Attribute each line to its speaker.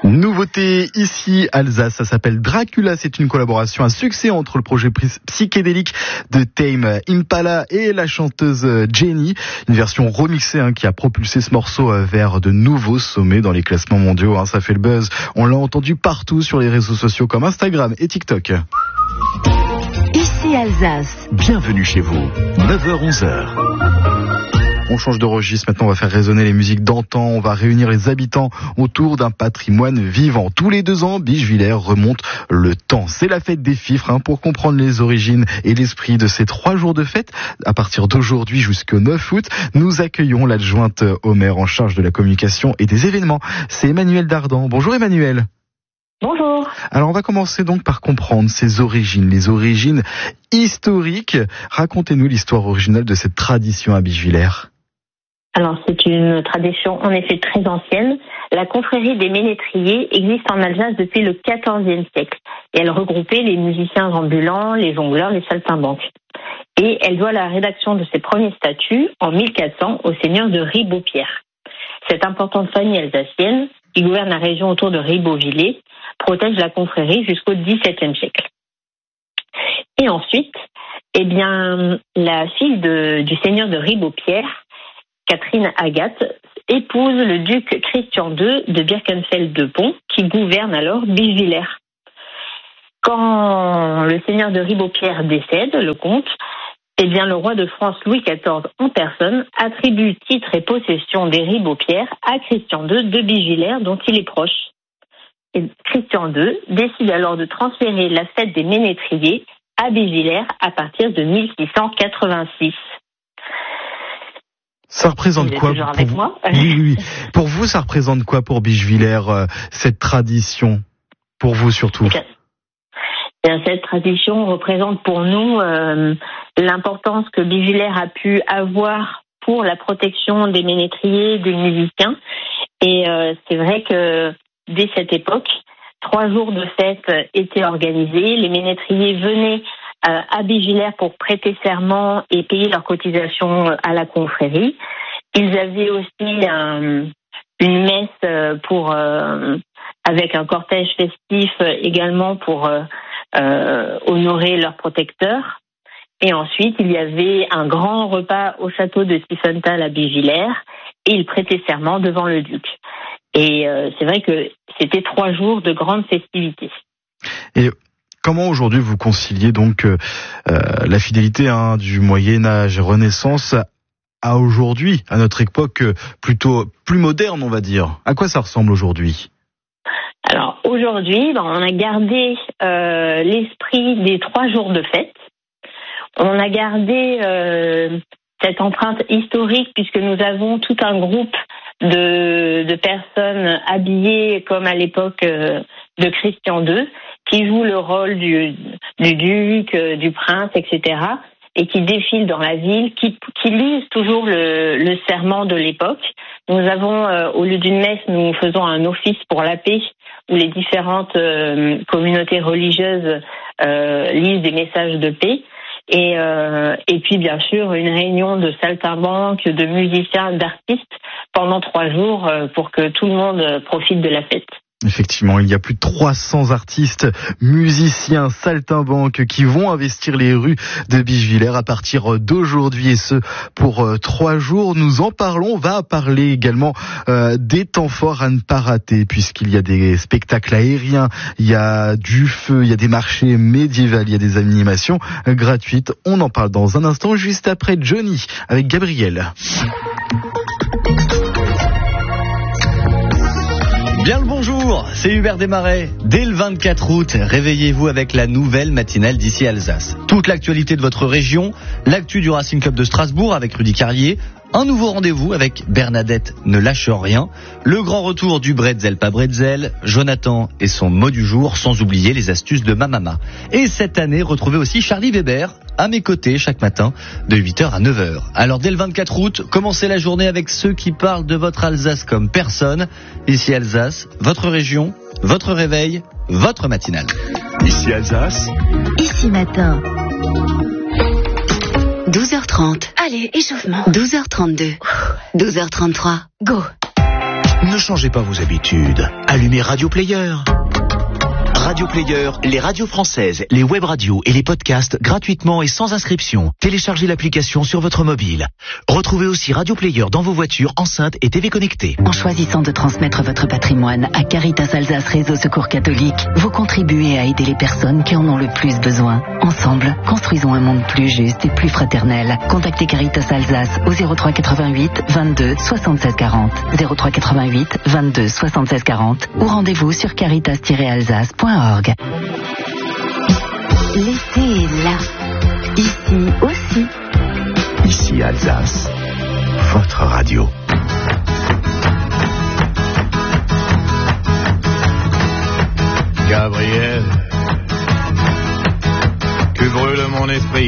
Speaker 1: Nouveauté ici, Alsace, ça s'appelle Dracula, c'est une collaboration à succès entre le projet psychédélique de Tame Impala et la chanteuse Jenny, une version remixée qui a propulsé ce morceau vers de nouveaux sommets dans les classements mondiaux, ça fait le buzz, on l'a entendu partout sur les réseaux sociaux comme Instagram et TikTok.
Speaker 2: Ici Alsace.
Speaker 3: Bienvenue chez vous, 9h-11h.
Speaker 1: On change de registre, maintenant on va faire résonner les musiques d'antan, on va réunir les habitants autour d'un patrimoine vivant. Tous les 2 ans, Bischwiller remonte le temps. C'est la fête des fifres, pour comprendre les origines et l'esprit de ces 3 jours de fête. À partir d'aujourd'hui jusqu'au 9 août, nous accueillons l'adjointe au maire en charge de la communication et des événements. C'est Emmanuel Dardan. Bonjour Emmanuel.
Speaker 4: Bonjour.
Speaker 1: Alors on va commencer donc par comprendre ces origines, les origines historiques. Racontez-nous l'histoire originale de cette tradition à Bischwiller.
Speaker 4: Alors c'est une tradition en effet très ancienne. La confrérie des ménétriers existe en Alsace depuis le XIVe siècle et elle regroupait les musiciens ambulants, les jongleurs, les saltimbanques. Et elle doit la rédaction de ses premiers statuts en 1400 au seigneur de Ribeaupierre. Cette importante famille alsacienne, qui gouverne la région autour de Ribeauvillé, protège la confrérie jusqu'au XVIIe siècle. Et ensuite, la fille du seigneur de Ribeaupierre, Catherine Agathe, épouse le duc Christian II de Birkenfeld-de-Pont, qui gouverne alors Bischwiller. Quand le seigneur de Ribeaupierre décède, le comte, le roi de France Louis XIV en personne attribue titre et possession des Ribeaupierre à Christian II de Bischwiller, dont il est proche. Et Christian II décide alors de transférer la fête des ménétriers à Bischwiller à partir de 1686.
Speaker 1: Ça représente quoi pour vous ? Oui. Pour vous, ça représente quoi pour Bischwiller, cette tradition ? Pour vous surtout ?
Speaker 4: Cette tradition représente pour nous l'importance que Bischwiller a pu avoir pour la protection des ménétriers, des musiciens. Et c'est vrai que dès cette époque, 3 jours de fête étaient organisés. Les ménétriers venaient à Bischwiller pour prêter serment et payer leurs cotisations à la confrérie. Ils avaient aussi une messe avec un cortège festif également pour honorer leurs protecteurs. Et ensuite, il y avait un grand repas au château de Tiefenthal à Bischwiller et ils prêtaient serment devant le duc. Et c'est vrai que c'était 3 jours de grandes festivités.
Speaker 1: Et comment aujourd'hui vous conciliez donc la fidélité du Moyen-Âge et Renaissance à aujourd'hui, à notre époque plutôt plus moderne, on va dire ? À quoi ça ressemble aujourd'hui ?
Speaker 4: Alors aujourd'hui, on a gardé l'esprit des 3 jours de fête. On a gardé cette empreinte historique puisque nous avons tout un groupe de personnes habillées comme à l'époque de Christian II qui jouent le rôle du duc, du prince, etc. et qui défilent dans la ville, qui lisent toujours le serment de l'époque. Nous avons, au lieu d'une messe, nous faisons un office pour la paix où les différentes communautés religieuses lisent des messages de paix. Et puis, bien sûr, une réunion de saltimbanques, de musiciens, d'artistes pendant 3 jours pour que tout le monde profite de la fête.
Speaker 1: Effectivement, il y a plus de 300 artistes, musiciens, saltimbanques qui vont investir les rues de Bischwiller à partir d'aujourd'hui et ce pour 3 jours. Nous en parlons, on va parler également des temps forts à ne pas rater puisqu'il y a des spectacles aériens, il y a du feu, il y a des marchés médiévaux, il y a des animations gratuites. On en parle dans un instant juste après Johnny avec Gabriel.
Speaker 5: Bien le bonjour, c'est Hubert Desmarais. Dès le 24 août, réveillez-vous avec la nouvelle matinale d'Ici Alsace. Toute l'actualité de votre région, l'actu du Racing Club de Strasbourg avec Rudy Carlier, un nouveau rendez-vous avec Bernadette Ne Lâche Rien, le grand retour du Bretzel pas Bretzel, Jonathan et son mot du jour, sans oublier les astuces de ma maman. Et cette année, retrouvez aussi Charlie Weber à mes côtés chaque matin de 8h à 9h. Alors dès le 24 août, commencez la journée avec ceux qui parlent de votre Alsace comme personne. Ici Alsace, votre région, votre réveil, votre matinale.
Speaker 3: Ici Alsace.
Speaker 2: Ici matin. 12h30.
Speaker 6: Allez, échauffement.
Speaker 2: 12h32. 12h33.
Speaker 6: Go.
Speaker 3: Ne changez pas vos habitudes. Allumez Radio Player. Radio Player, les radios françaises, les web radios et les podcasts gratuitement et sans inscription. Téléchargez l'application sur votre mobile. Retrouvez aussi Radio Player dans vos voitures, enceintes et TV connectées.
Speaker 2: En choisissant de transmettre votre patrimoine à Caritas Alsace Réseau Secours Catholique, vous contribuez à aider les personnes qui en ont le plus besoin. Ensemble, construisons un monde plus juste et plus fraternel. Contactez Caritas Alsace au 03 88 22 76 40, 03 88 22 76 40 ou rendez-vous sur caritas-alsace.org. L'été est là. Ici aussi.
Speaker 3: Ici Alsace, votre radio.
Speaker 6: Gabriel, que brûle mon esprit.